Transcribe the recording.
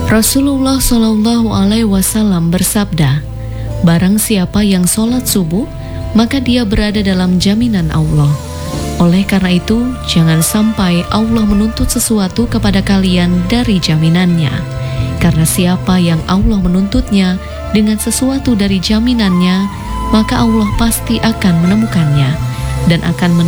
Rasulullah Shallallahu Alaihi Wasallam bersabda, barang siapa yang sholat subuh, maka dia berada dalam jaminan Allah. Oleh karena itu, jangan sampai Allah menuntut sesuatu kepada kalian dari jaminannya. Karena siapa yang Allah menuntutnya dengan sesuatu dari jaminannya, maka Allah pasti akan menemukannya dan akan